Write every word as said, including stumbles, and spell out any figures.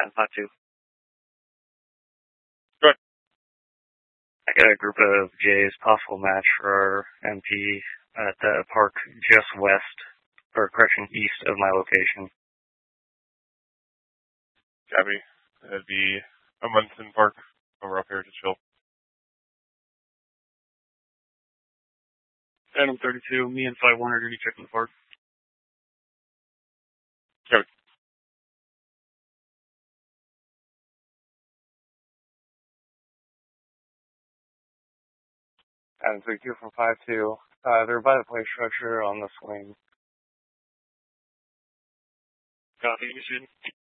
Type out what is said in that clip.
And five two. Good. I got a group of J's, possible match for our M P at the park just west, or correction, east of my location. Gabby, that'd be a Munson Park over up here to chill. Phantom thirty-two, me and five one are going to be checking the park. Gabby. Phantom thirty-two from five two. Uh, they're by the play structure on the swing. Copy, Mission.